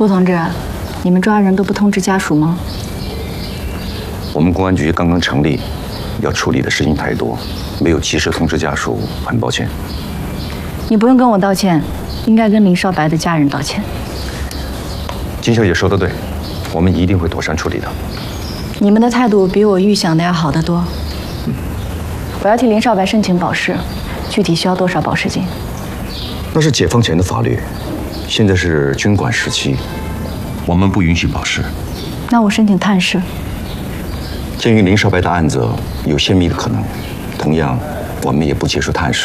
陆同志，你们抓人都不通知家属吗？ 我们公安局刚刚成立，要处理的事情太多，没有及时通知家属，很抱歉。 你不用跟我道歉，应该跟林少白的家人道歉。 金小姐说得对，我们一定会妥善处理的。 你们的态度比我预想的要好得多。我要替林少白申请保释，具体需要多少保释金？ 那是解放前的法律，现在是军管时期，我们不允许保释。 那我申请探视。 鉴于林少白的案子有泄密的可能，同样，我们也不接受探视。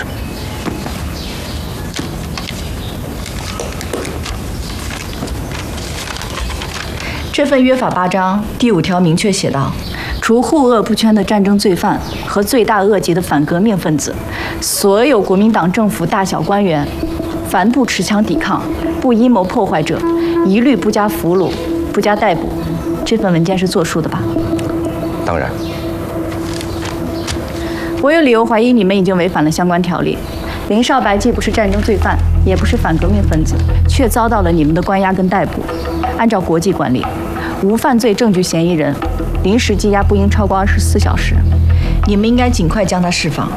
这份约法8章第5条明确写道：除护恶不圈的战争罪犯和罪大恶极的反革命分子，所有国民党政府大小官员，凡不持枪抵抗、不阴谋破坏者，一律不加俘虏、不加逮捕。这份文件是作数的吧？ 当然。 我有理由怀疑你们已经违反了相关条例。林少白既不是战争罪犯，也不是反革命分子，却遭到了你们的关押跟逮捕。按照国际惯例，无犯罪证据嫌疑人临时羁押不应超过24小时。你们应该尽快将他释放。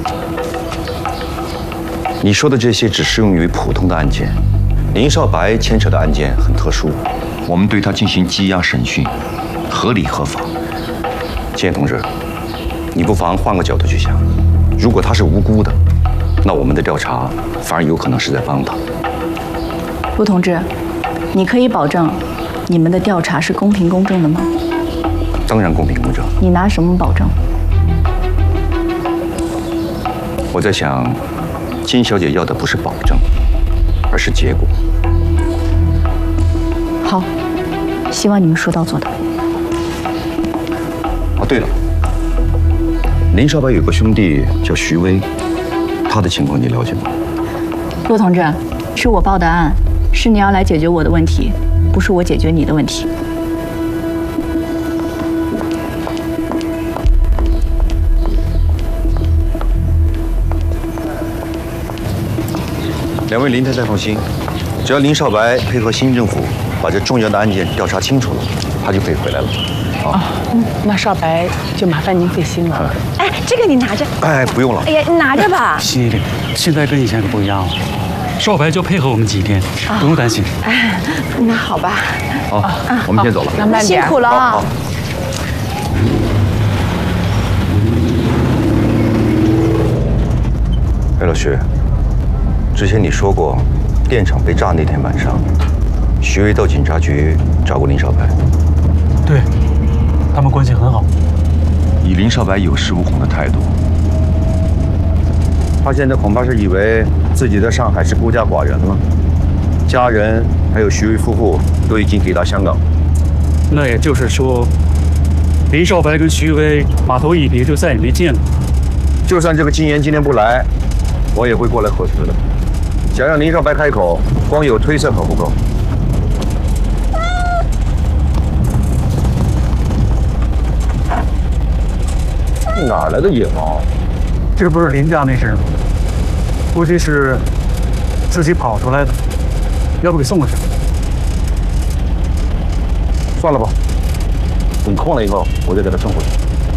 你说的这些只适用于普通的案件，林少白牵扯的案件很特殊，我们对他进行羁押审讯，合理合法。金同志，你不妨换个角度去想，如果他是无辜的，那我们的调查反而有可能是在帮他。 陆同志，你可以保证你们的调查是公平公正的吗？ 当然公平公正。 你拿什么保证？ 我在想，金小姐要的不是保证，而是结果。 好，希望你们说到做到。 哦，对了，林少白有个兄弟叫徐威，他的情况你了解吗？ 陆同志，是我报的案，是你要来解决我的问题，不是我解决你的问题。 两位林太太放心，只要林少白配合新政府把这重要的案件调查清楚了，他就可以回来了。 哦，那少白就麻烦您费心了。 哎，这个你拿着。 哎，不用了。 哎呀，你拿着吧。 心里现在跟以前可不一样了，少白就配合我们几天，不用担心。 哎，那好吧。 好，我们先走了。 那慢点。 辛苦了啊。 好。哎，老徐，之前你说过，电厂被炸那天晚上，徐威到警察局找过林少白。 对，他们关系很好。 以林少白有恃无恐的态度，他现在恐怕是以为自己在上海是孤家寡人了，家人还有徐威夫妇都已经抵达香港。 那也就是说，林少白跟徐威码头一别就再也没见了。 就算这个金岩今天不来，我也会过来核实的。想让林少白开口，光有推测可不够。哪来的野猫？ 这不是林家那事儿吗？估计是自己跑出来的，要不给送过去。 算了吧，等空了以后，我再给他送回去。